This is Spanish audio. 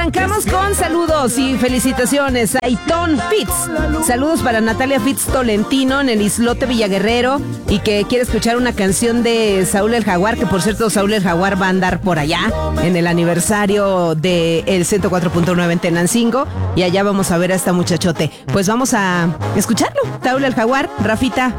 arrancamos con saludos y felicitaciones a Itón Fitz. Saludos para Natalia Fitz Tolentino en el Islote Villaguerrero y que quiere escuchar una canción de Saúl el Jaguar, que por cierto Saúl el Jaguar va a andar por allá en el aniversario del 104.9 en Tenancingo y allá vamos a ver a esta muchachote. Pues vamos a escucharlo. Saúl el Jaguar, Rafita,